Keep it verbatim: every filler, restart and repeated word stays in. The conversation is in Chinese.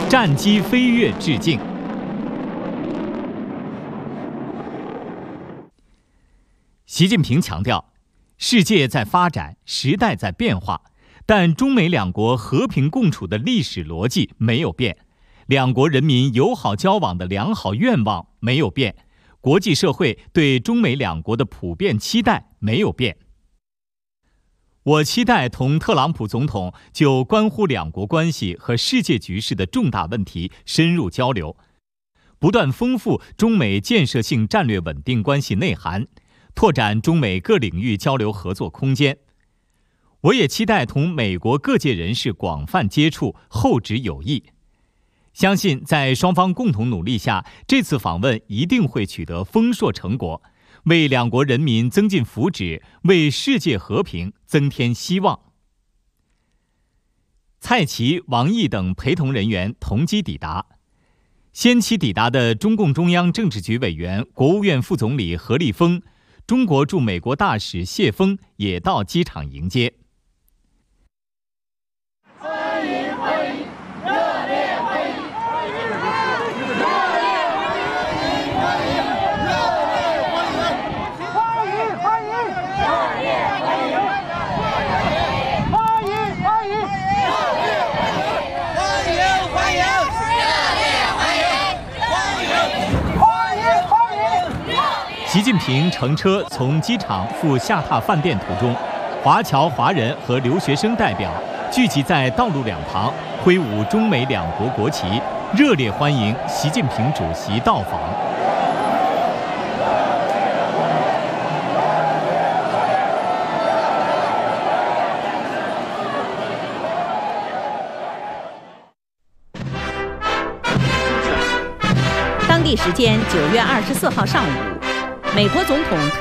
战机飞跃致敬。习近平强调，世界在发展，时代在变化，但中美两国和平共处的历史逻辑没有变，两国人民友好交往的良好愿望没有变，国际社会对中美两国的普遍期待没有变。我期待同特朗普总统就关乎两国关系和世界局势的重大问题深入交流，不断丰富中美建设性战略稳定关系内涵，拓展中美各领域交流合作空间。我也期待同美国各界人士广泛接触，厚植友谊。相信在双方共同努力下，这次访问一定会取得丰硕成果，为两国人民增进福祉，为世界和平增添希望。蔡奇、王毅等陪同人员同机抵达。先期抵达的中共中央政治局委员、国务院副总理何立峰、中国驻美国大使谢锋也到机场迎接。 欢迎欢迎，热烈欢迎！ 习近平乘车从机场赴下榻饭店途中，华侨华人和留学生代表聚集在道路两旁，挥舞中美两国国旗，热烈欢迎习近平主席到访。 当地时间九月二十四号上午，美国总统特